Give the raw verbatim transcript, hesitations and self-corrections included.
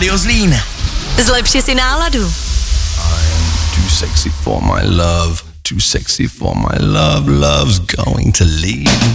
Rádio Zlín. Zlepši si náladu. I'm too sexy for my love, too sexy for my love, love's going to leave